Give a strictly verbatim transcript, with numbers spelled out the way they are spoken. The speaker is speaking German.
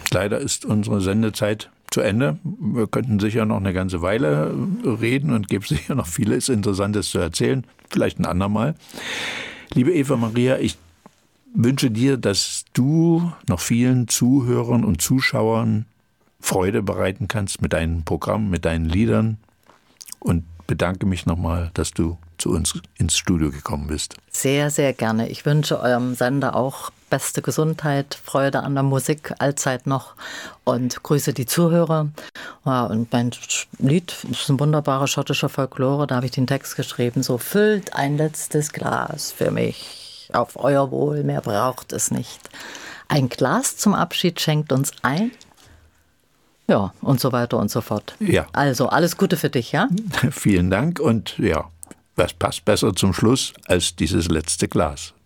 leider ist unsere Sendezeit zu Ende. Wir könnten sicher noch eine ganze Weile reden und gibt sicher noch vieles Interessantes zu erzählen. Vielleicht ein andermal. Liebe Eva Maria, ich wünsche dir, dass du noch vielen Zuhörern und Zuschauern Freude bereiten kannst mit deinem Programm, mit deinen Liedern und bedanke mich nochmal, dass du zu uns ins Studio gekommen bist. Sehr, sehr gerne. Ich wünsche eurem Sender auch beste Gesundheit, Freude an der Musik, allzeit noch und grüße die Zuhörer. Ja, und mein Lied ist eine wunderbare schottische Folklore, da habe ich den Text geschrieben, so füllt ein letztes Glas für mich, auf euer Wohl, mehr braucht es nicht. Ein Glas zum Abschied schenkt uns ein. Ja, und so weiter und so fort. Ja. Also, alles Gute für dich, ja? Vielen Dank und ja, was passt besser zum Schluss als dieses letzte Glas?